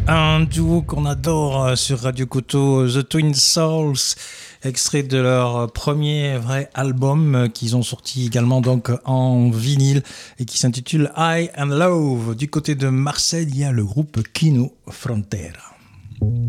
Un duo qu'on adore sur Radio Koto, The Twin Souls, extrait de leur premier vrai album qu'ils ont sorti également donc en vinyle et qui s'intitule High and Low. Du côté de Marseille, il y a le groupe Kino Frontera.